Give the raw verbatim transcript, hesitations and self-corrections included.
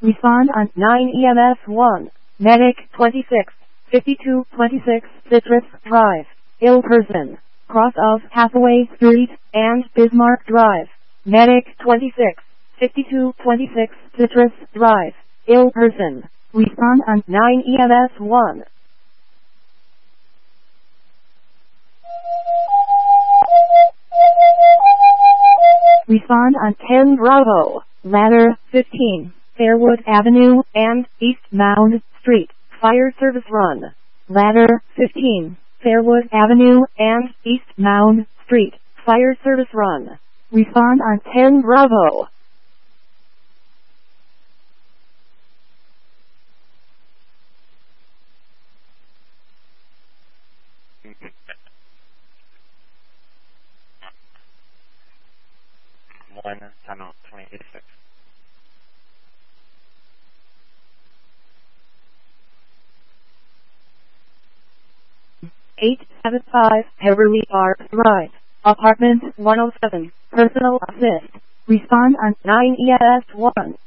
Respond on nine E M S one. Medic twenty-six, fifty-two twenty-six Citrus Drive, ill person, cross of Hathaway Street and Bismarck Drive. Medic twenty-six, fifty-two twenty-six Citrus Drive, ill person. Respond on nine E M S one. Respond on ten Bravo, ladder fifteen, Fairwood Avenue and East Mound Street, fire service run. Ladder fifteen, Fairwood Avenue and East Mound Street, fire service run. Respond on ten Bravo. One tunnel twenty eighty-six. eight seven five Beverly Park Drive, apartment one oh seven, personal assist. Respond on nine E M S one.